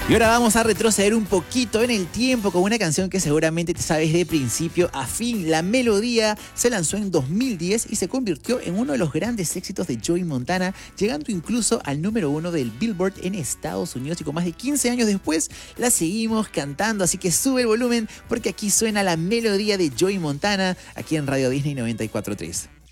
Y ahora vamos a retroceder un poquito en el tiempo con una canción que seguramente te sabes de principio a fin. La melodía se lanzó en 2010 y se convirtió en uno de los grandes éxitos de Joey Montana, llegando incluso al número 1 del Billboard en Estados Unidos, y con más de 15 años después la seguimos cantando, así que sube el volumen porque aquí suena la melodía de Joey Montana aquí en Radio Disney 94.3.